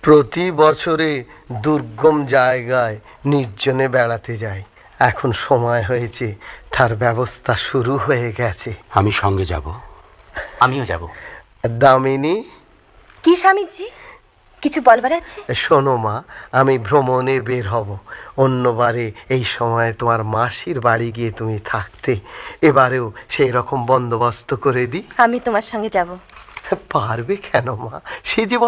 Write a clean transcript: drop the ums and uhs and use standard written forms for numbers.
প্রতি বছরে দুর্গম জায়গায় নির্জনে বেড়াতে যাই। এখন সময় হয়েছে, তার ব্যবস্থা শুরু হয়ে গেছে। আমি সঙ্গে যাব। আমিও যাব। দামিনী, কি স্বামীজি, কিছু বলবার আছে? শোনো মা, আমি ভ্রমণে বের হব। অন্যবারে এই সময় তোমার মাসির বাড়ি গিয়ে তুমি থাকতে, এবারেও সেই রকম বন্দোবস্ত করে দিই। আমি তোমার সঙ্গে যাব। পারবে কেন মা, সে যে